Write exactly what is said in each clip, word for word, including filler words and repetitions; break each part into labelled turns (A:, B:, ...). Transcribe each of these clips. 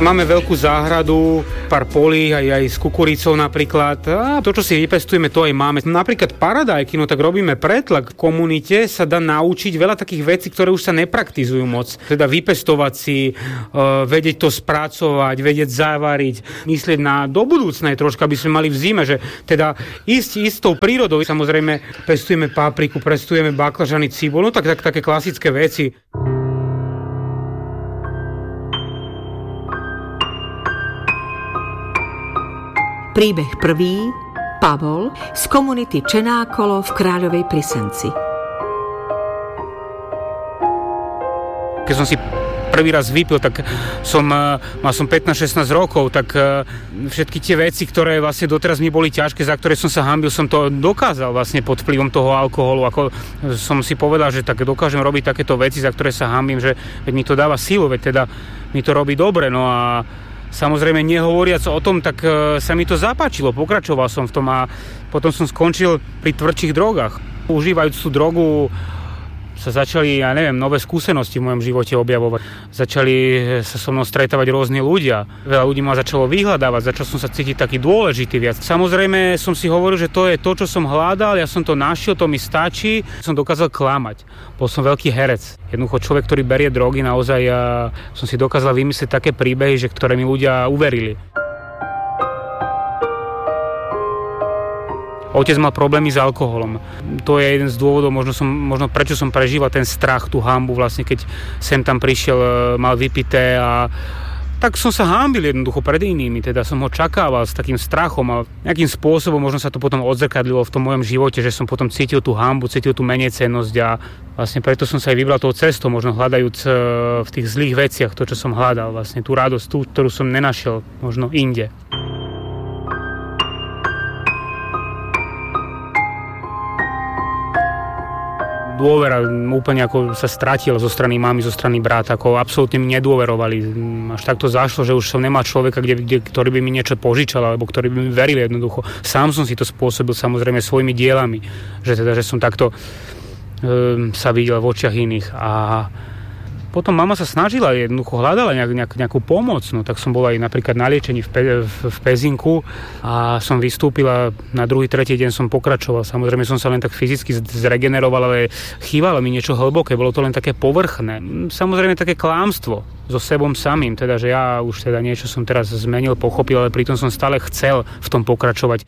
A: Máme veľkú záhradu, pár polí, aj, aj s kukuricou napríklad. A to, čo si vypestujeme, to aj máme. Napríklad paradajky, no tak robíme pretlak. V komunite sa dá naučiť veľa takých vecí, ktoré už sa nepraktizujú moc. Teda vypestovať si, uh, vedieť to spracovať, vedieť zavariť, myslieť na do budúcnej troška, aby sme mali v zime, že teda ísť istou prírodou. Samozrejme, pestujeme papriku, pestujeme baklažany, cibulu, no tak, tak také klasické veci.
B: Príbeh prvý. Pavol z komunity Čenákolo v Kráľovej Prisenci.
A: Keď som si prvý raz vypil, tak som, mal som pätnásť šestnásť rokov, tak všetky tie veci, ktoré vlastne doteraz mi boli ťažké, za ktoré som sa hanbil, som to dokázal vlastne pod vplyvom toho alkoholu. Ako som si povedal, že tak dokážem robiť takéto veci, za ktoré sa hanbím, že veď mi to dáva silu, veď teda mi to robí dobre. No a samozrejme, nehovoriac o tom, tak e, sa mi to zapáčilo, pokračoval som v tom a potom som skončil pri tvrdších drogách. Užívajúc tú drogu sa začali, ja neviem, nové skúsenosti v mojom živote objavovať. Začali sa so mnou stretávať rôzni ľudia. Veľa ľudí ma začalo vyhľadávať, začal som sa cítiť taký dôležitý viac. Samozrejme som si hovoril, že to je to, čo som hľadal, ja som to našiel, to mi stačí. Som dokázal klamať. Bol som veľký herec. Jednoducho človek, ktorý berie drogy, naozaj ja som si dokázal vymyslieť také príbehy, že ktoré mi ľudia uverili. Otec mal problémy s alkoholom. To je jeden z dôvodov, možno, som, možno prečo som prežíval ten strach, tú hanbu, vlastne keď sem tam prišiel, mal vypité a tak som sa hanbil jednoducho pred inými, teda som ho čakával s takým strachom a nejakým spôsobom možno sa to potom odzrkadlilo v tom mojom živote, že som potom cítil tú hanbu, cítil tú menejcennosť a vlastne preto som sa aj vybral tou cestou, možno hľadajúc v tých zlých veciach to, čo som hľadal, vlastne tú radosť, tú, ktorú som nenašiel možno inde. Dôvera úplne ako sa stratila zo strany mamy, zo strany brata, ako absolútne mi nedôverovali. Až takto zašlo, že už som nemal človeka, kde, kde, ktorý by mi niečo požičal, alebo ktorý by mi veril jednoducho. Sám som si to spôsobil samozrejme svojimi dielami, že teda, že som takto um, sa videl v očiach iných. A potom mama sa snažila, jednoducho hľadala nejak, nejak, nejakú pomoc, no tak som bol aj napríklad na liečení v, Pe, v, v Pezinku a som vystúpil a na druhý, tretí deň som pokračoval. Samozrejme som sa len tak fyzicky zregeneroval, ale chýbalo mi niečo hlboké, bolo to len také povrchné. Samozrejme také klámstvo so sebom samým, teda že ja už teda niečo som teraz zmenil, pochopil, ale pritom som stále chcel v tom pokračovať.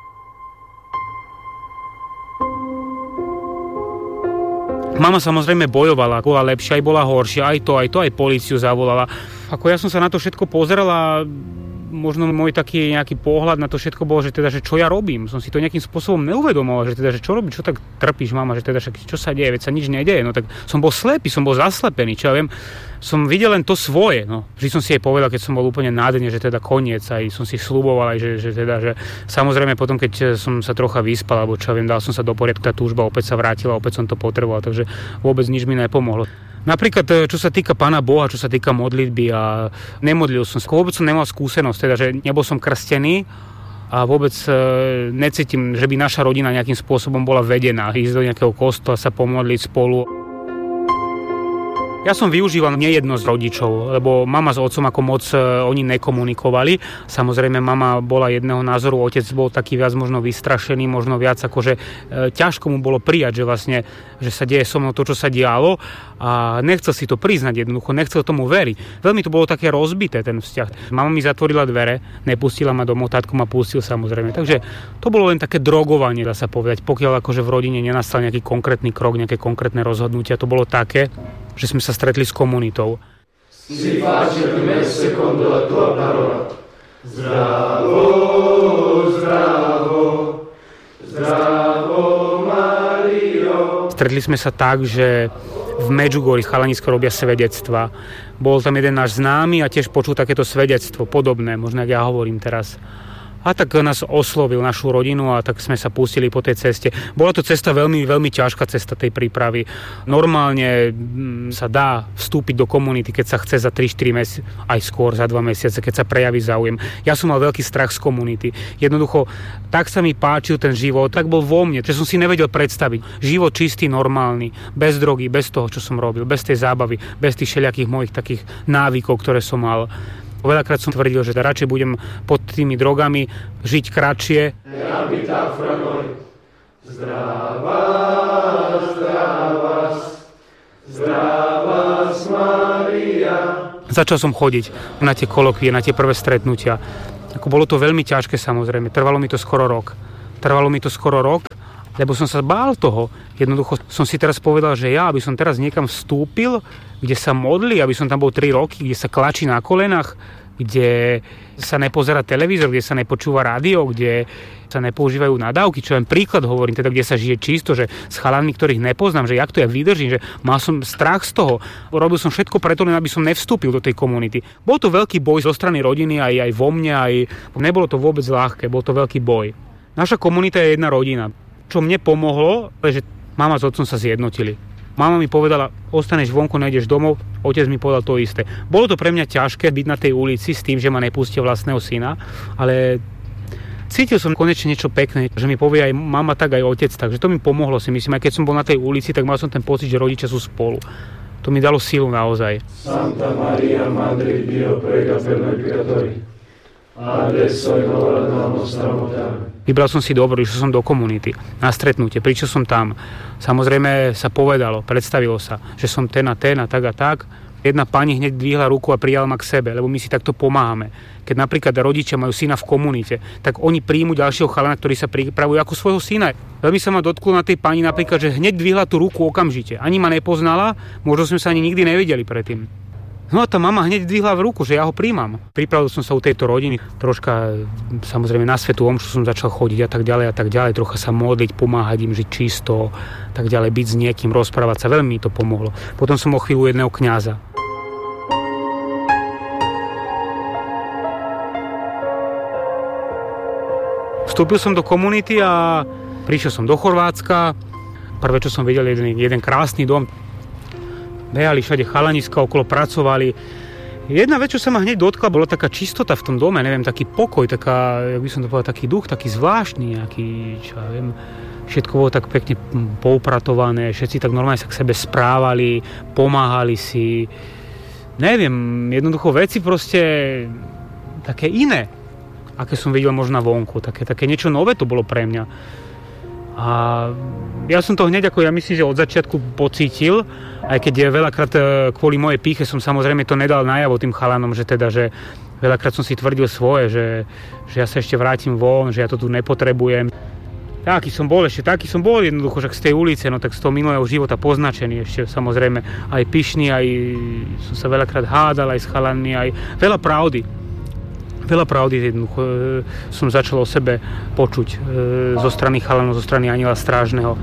A: Mama samozrejme bojovala, bola lepšia, aj bola horšia, aj to, aj to, aj políciu zavolala. Ako ja som sa na to všetko pozrel a možno môj taký nejaký pohľad na to všetko bol, že teda, že čo ja robím. Som si to nejakým spôsobom neuvedomoval, že teda, že čo robíš, čo tak trpíš, mama, že teda, že čo sa deje, veď sa nič nedeje. No tak som bol slepý, som bol zaslepený, čo ja viem. Som videl len to svoje, no. Vždy som si jej povedal, keď som bol úplne na dne, že teda koniec, aj som si sľuboval, aj že, že teda, že samozrejme potom, keď som sa trocha vyspal, alebo čo ja viem, dal som sa do poriadku, tá túžba opäť sa vrátila, opäť som to potreboval, takže vôbec nič mi nepomohlo. Napríklad, čo sa týka Pána Boha, čo sa týka modlitby a nemodlil som sa. Vôbec som nemal skúsenosť, teda, že nebol som krstený a vôbec e, necítim, že by naša rodina nejakým spôsobom bola vedená, ísť do nejakého kostola, sa pomodliť spolu. Ja som využíval nejedno z rodičov, lebo mama s otcom ako moc e, oni nekomunikovali. Samozrejme, mama bola jedného názoru, otec bol taký viac možno vystrašený, možno viac akože e, ťažko mu bolo prijať, že vlastne, že sa deje so mnou to, čo sa dialo a nechcel si to priznať jednoducho, nechcel tomu veriť. Veľmi to bolo také rozbité, ten vzťah. Mama mi zatvorila dvere, nepustila ma domov, tátko ma pustil samozrejme. Takže to bolo len také drogovanie, dá sa povedať, pokiaľ akože v rodine nenastal nejaký konkrétny krok, nejaké konkrétne rozhodnutia, to bolo také, že sme sa stretli s komunitou. Si facile di me secondo la tua parola. Zdravo, zdravo, zdravo, Mario. Stretli sme sa tak, že v Medžugorji chalanisko robia svedectva. Bol tam jeden náš známy a tiež počul takéto svedectvo, podobné, možno ako ja hovorím teraz. A tak nás oslovil, našu rodinu, a tak sme sa pustili po tej ceste. Bola to cesta veľmi, veľmi ťažká cesta tej prípravy. Normálne sa dá vstúpiť do komunity, keď sa chce za tri štyri mesiace, aj skôr za dva mesiace, keď sa prejaví záujem. Ja som mal veľký strach z komunity. Jednoducho, tak sa mi páčil ten život, tak bol vo mne, že som si nevedel predstaviť. Život čistý, normálny, bez drogy, bez toho, čo som robil, bez tej zábavy, bez tých všelijakých mojich takých návykov, ktoré som mal. Veľakrát som tvrdil, že radšej budem pod tými drogami žiť kratšie. Zdravá, zdravá, zdravá Mária. Začal som chodiť na tie kolokvie, na tie prvé stretnutia. Ako bolo to veľmi ťažké, samozrejme. Trvalo mi to skoro rok. Trvalo mi to skoro rok, lebo som sa bál toho. Jednoducho som si teraz povedal, že ja, aby som teraz niekam vstúpil, kde sa modlí, aby som tam bol tri roky, kde sa klačí na kolenách, kde sa nepozerá televízor, kde sa nepočúva rádio, kde sa nepoužívajú nadávky, čo len príklad hovorím, teda kde sa žije čisto, že s chalanmi, ktorých nepoznám, že jak to ja vydržím, že mal som strach z toho. Robil som všetko preto, len aby som nevstúpil do tej komunity. Bol to veľký boj zo strany rodiny, aj, aj vo mne, aj nebolo to vôbec ľahké, bol to veľký boj. Naša komunita je jedna rodina. Čo mne pomohlo, je, že mama s otcom sa zjednotili. Mama mi povedala, ostaneš vonku, nejdeš domov, otec mi povedal to isté. Bolo to pre mňa ťažké byť na tej ulici s tým, že ma nepustia vlastného syna, ale cítil som konečne niečo pekné, že mi povie aj mama, tak aj otec, takže to mi pomohlo, si myslím, aj keď som bol na tej ulici, tak mal som ten pocit, že rodičia sú spolu. To mi dalo silu naozaj. Santa Maria, Madre Dio, prega per noi peccatori, adesso e nell'ora della nostra morte. Vybral som si dobro, išiel som do komunity, na stretnutie, prišiel som tam. Samozrejme sa povedalo, predstavilo sa, že som ten a ten a tak a tak. Jedna pani hneď dvihla ruku a prijala ma k sebe, lebo my si takto pomáhame. Keď napríklad rodičia majú syna v komunite, tak oni príjmu ďalšieho chalana, ktorý sa pripravujú ako svojho syna. Veľmi sa ma dotklo na tej pani napríklad, že hneď dvihla tú ruku okamžite. Ani ma nepoznala, možno sme sa ani nikdy nevideli predtým. No a tá mama hneď dvihla v ruku, že ja ho príjmam. Pripravil som sa u tejto rodiny, troška samozrejme na svätú omšu som začal chodiť a tak ďalej a tak ďalej, trocha sa modliť, pomáhať im žiť čisto, tak ďalej, byť s niekým, rozprávať sa, veľmi mi to pomohlo. Potom som o chvíľu jedného kňaza. Vstúpil som do komunity a prišiel som do Chorvátska. Prvé, čo som videl, jeden, jeden krásny dom. Behali všade chalaniska, okolo pracovali. Jedna vec, čo sa ma hneď dotkla, bola taká čistota v tom dome, neviem, taký pokoj, taká, jak by som to povedal, taký duch, taký zvláštny, nejaký, čo ja viem, všetko bolo tak pekne poupratované, všetci tak normálne sa k sebe správali, pomáhali si. Neviem, jednoducho veci proste také iné, aké som videl možno vonku, také, také niečo nové to bolo pre mňa. A ja som to hneď, ako ja myslím, že od začiatku pocítil, aj keď je veľakrát kvôli mojej pýche som samozrejme to nedal najavo tým chalanom, že teda, že veľakrát som si tvrdil svoje, že, že ja sa ešte vrátim von, že ja to tu nepotrebujem. Taký som bol ešte, taký som bol jednoducho, že z tej ulice, no tak z toho minulého života poznačený ešte samozrejme aj pyšný, aj som sa veľakrát hádal aj s chalanmi, aj veľa pravdy. Veľa pravdy jednoducho e, som začal o sebe počuť e, zo strany chalanov, zo strany Anjela Strážneho.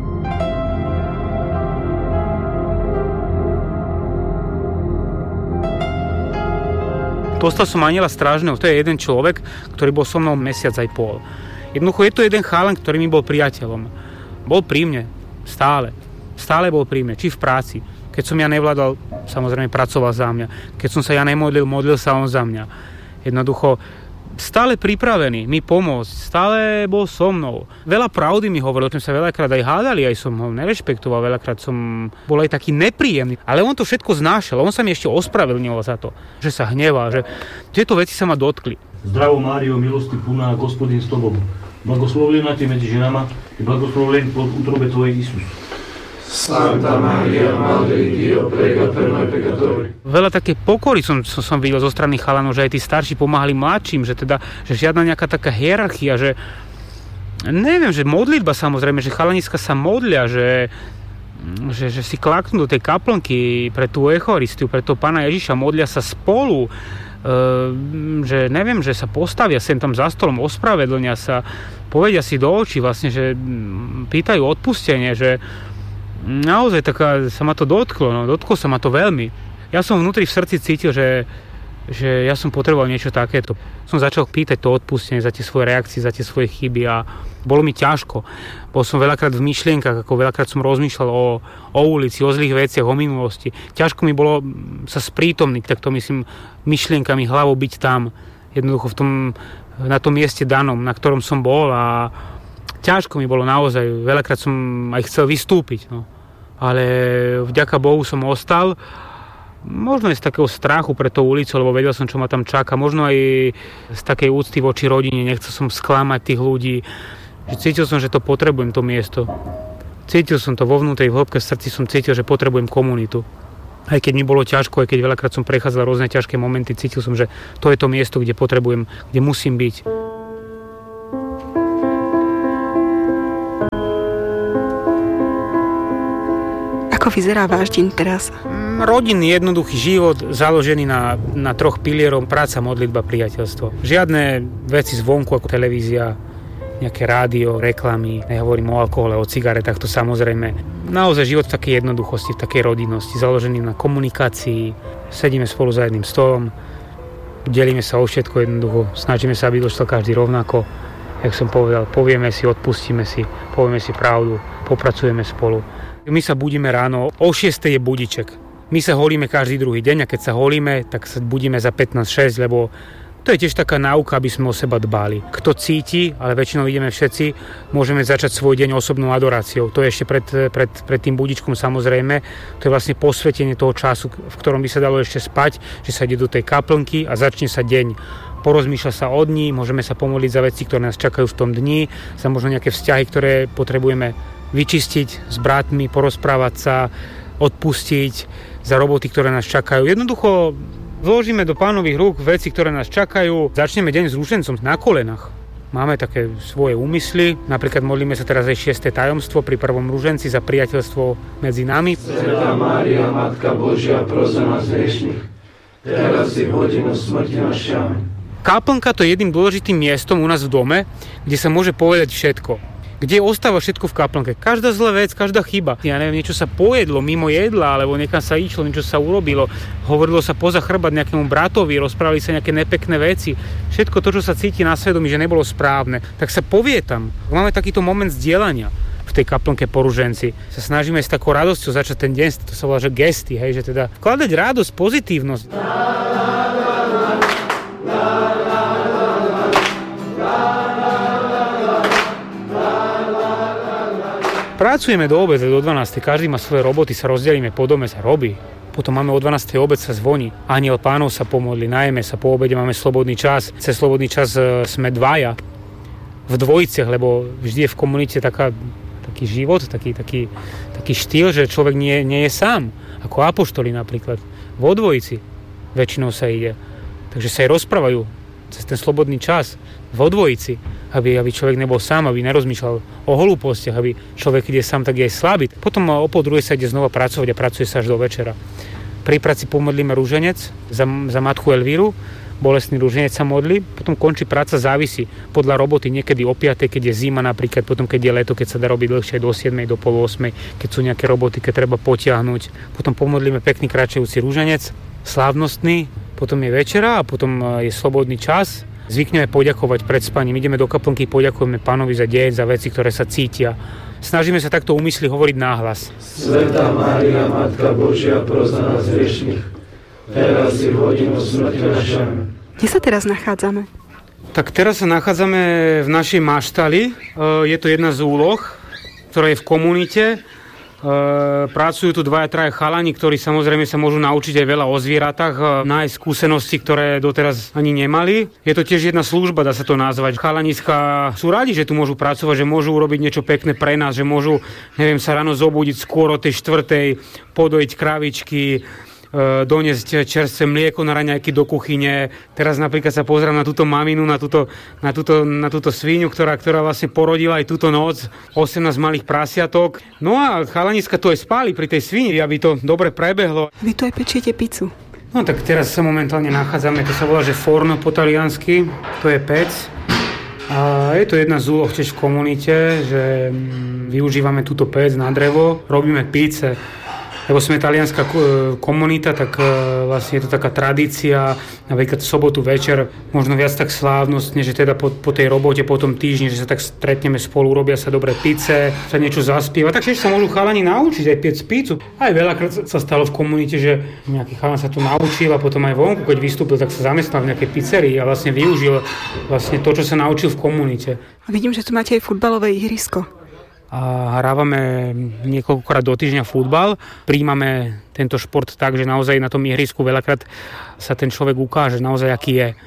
A: Dostal som Anjela Strážneho, to je jeden človek, ktorý bol so mnou mesiac aj pol. Jednoducho je to jeden chalan, ktorý mi bol priateľom. Bol pri mne, stále. Stále bol pri mne, či v práci. Keď som ja nevládal, samozrejme pracoval za mňa. Keď som sa ja nemodlil, modlil sa on za mňa. Jednoducho stále pripravený mi pomôcť, stále bol so mnou. Veľa pravdy mi hovoril, o čom sa veľakrát aj hádali, aj som ho nerešpektoval, veľakrát som bol aj taký nepríjemný. Ale on to všetko znášal, on sa mi ešte ospravedlnil za to, že sa hnevá, že tieto veci sa ma dotkli.
C: Zdravo Mário, milosti plná, Gospodin s tobou. Blagoslovená ti medzi ženama i blagoslovený plod útrobe tvojej Isus. Santa Maria, Madre Dio, prega per noi peccatori.
A: Veľa také pokory som, som, som videl zo strany chalanov, že aj tí starší pomáhali mladším, že teda, že žiadna nejaká taká hierarchia, že neviem, že modlitba samozrejme, že chalaniska sa modlia, že, že, že si klaknú do tej kaplnky pre tú Eucharistiu, pre toho Pána Ježiša, modlia sa spolu, e, že neviem, že sa postavia sem tam za stolom, ospravedlnia sa, povedia si do očí vlastne, že pýtajú odpustenie, že naozaj taká, sa ma to dotklo, no, dotklo sa ma to veľmi. Ja som vnútri v srdci cítil, že, že ja som potreboval niečo takéto. Som začal pýtať to odpustenie za tie svoje reakcie, za tie svoje chyby a bolo mi ťažko. Bol som veľakrát v myšlienkach, ako veľakrát som rozmýšľal o, o ulici, o zlých veciach, o minulosti. Ťažko mi bolo sa sprítomniť, tak to myslím, myšlienkami, hlavou byť tam, jednoducho v tom, na tom mieste danom, na ktorom som bol a ťažko mi bolo naozaj, veľakrát som aj chcel vystúpiť, no. Ale vďaka Bohu som ostal Možno aj z takého strachu pre tú ulicu, lebo vedel som, čo ma tam čaká. Možno aj z takej úcty voči rodine. Nechcel som sklamať tých ľudí. Cítil som, že to potrebujem, to miesto. Cítil som to vo vnútri, v hĺbke srdci som cítil, že potrebujem komunitu. Aj keď mi bolo ťažko, aj keď veľakrát som prechádzal rôzne ťažké momenty, cítil som, že to je to miesto, kde potrebujem, kde musím byť.
D: Ako vyzerá váš deň teraz?
A: Rodinný, jednoduchý život, založený na, na troch pilierom, práca, modlitba, priateľstvo. Žiadne veci zvonku, ako televízia, nejaké rádio, reklamy, nehovorím o alkohole, o cigaretách, to samozrejme. Naozaj život v takej jednoduchosti, v takej rodinnosti, založený na komunikácii. Sedíme spolu za jedným stolom, delíme sa o všetko jednoducho, snažíme sa, aby došlo každý rovnako. Jak som povedal, povieme si, odpustíme si, povieme si pravdu, popracujeme spolu. My sa budíme ráno, o šiestej je budiček. My sa holíme každý druhý deň a keď sa holíme, tak sa budíme za pätnásť šesť, lebo to je tiež taká náuka, aby sme o seba dbali. Kto cíti, ale väčšinou ideme všetci, môžeme začať svoj deň osobnou adoráciou. To je ešte pred, pred, pred tým budičkom samozrejme. To je vlastne posvetenie toho času, v ktorom by sa dalo ešte spať, že sa ide do tej kaplnky a začne sa deň. Porozmýšľa sa o dni, môžeme sa pomodliť za veci, ktoré nás čakajú v tom dni, za možno nejaké vzťahy, ktoré potrebujeme vyčistiť s bratmi, porozprávať sa, odpustiť za roboty, ktoré nás čakajú. Jednoducho vložíme do Pánových rúk veci, ktoré nás čakajú. Začneme deň s rúžencom na kolenách. Máme také svoje úmysly. Napríklad modlíme sa teraz aj šieste tajomstvo pri prvom rúženci za priateľstvo medzi nami.
C: Svätá Mária, Matka Božia, pros za nás hriešnych, teraz je v hodinu smrti našej. Amen.
A: Kaplnka to je jedným dôležitým miestom u nás v dome, kde sa môže povedať všetko. Kde ostáva všetko v kaplnke. Každá zlá vec, každá chyba. Ja neviem, niečo sa pojedlo mimo jedla, alebo niekam sa išlo, niečo sa urobilo. Hovorilo sa poza chrbát nejakému bratovi, rozprávali sa nejaké nepekné veci. Všetko to, čo sa cíti na svedomí, že nebolo správne, tak sa povie tam. Máme takýto moment zdieľania v tej kaplnke po ruženci. Sa snažíme s takou radosťou začať ten deň, to sa volá, že gesty, hej, že teda vkladať radosť, pozitívnosť. Pracujeme do obeda, do dvanástej, každý má svoje roboty, sa rozdelíme, po dome sa robí. Potom máme o dvanástej obed, sa zvoní. Anjel Pánov sa pomodlí, najeme sa, po obede máme slobodný čas. Cez slobodný čas sme dvaja v dvojiciach, lebo vždy je v komunite taká, taký život, taký, taký, taký štýl, že človek nie, nie je sám. Ako apoštoli napríklad. Vo dvojici väčšinou sa ide. Takže sa aj rozprávajú cez ten slobodný čas vo dvojici, aby, aby človek nebol sám, aby nerozmýšľal o hlúpostiach, aby človek, keď je sám, tak je aj slabý. Potom o pol druhej sa ide znova pracovať a pracuje sa až do večera. Pri práci pomodlíme rúženec za, za matku Elvíru, bolestný rúženec sa modlí, potom končí práca, závisí podľa roboty, niekedy o piatej, keď je zima napríklad, potom keď je leto, keď sa dá robiť dlhšie do siedmej, do pol ôsmej, keď sú nejaké roboty, keď treba potiahnuť. Potom pomodlíme pekný kráčajúci rúženec, slávnostný, potom je večera a potom je slobodný čas. Zvykneme poďakovať pred spaním, ideme do kaplnky, poďakujeme Pánovi za deň, za veci, ktoré sa cítia. Snažíme sa takto úmysly hovoriť náhlas.
C: Svätá Mária, Matka Božia, pros za nás hriešnych, teraz je v hodinu smrti našej.
D: Kde sa teraz nachádzame?
A: Tak teraz sa nachádzame v našej maštali. Je to jedna z úloh, ktorá je v komunite. Pracujú tu dvaja, traja chalani, ktorí samozrejme sa môžu naučiť aj veľa o zvieratách, nájsť skúsenosti, ktoré doteraz ani nemali. Je to tiež jedna služba, dá sa to nazvať. Chalaniska sú radi, že tu môžu pracovať, že môžu urobiť niečo pekné pre nás, že môžu, neviem, sa ráno zobudiť skôr o tej štvrtej, podojiť kravičky, doniesť čerstvé mlieko na raňajky do kuchyne. Teraz napríklad sa pozerám na túto maminu, na túto, na túto, na túto svíňu, ktorá, ktorá vlastne porodila aj túto noc osemnásť malých prasiatok. No a chalaniska to aj spáli pri tej svíni, aby to dobre prebehlo.
D: Vy tu aj pečiete pizzu.
A: No tak teraz sa momentálne nachádzame, to sa volá, že forno po taliansky, to je pec. A je to jedna z úloh tiež v komunite, že využívame túto pec na drevo, robíme pizze. Lebo sme talianská komunita, tak vlastne je to taká tradícia, napríklad v sobotu večer, možno viac tak slávnostne, že teda po, po tej robote, po tom týždni, že sa tak stretneme spolu, robia sa dobré pice, sa niečo zaspieva, takže sa môžu chalani naučiť aj piec pizzu. Aj veľakrát sa stalo v komunite, že nejaký chalan sa to naučil a potom aj vonku, keď vystúpil, tak sa zamestnal v nejakej pizzerii a vlastne využil vlastne to, čo sa naučil v komunite.
D: A vidím, že tu máte aj futbalové ihrisko.
A: a hrávame niekoľkokrát do týždňa futbal. Príjmame tento šport tak, že naozaj na tom ihrisku veľakrát sa ten človek ukáže naozaj, aký je.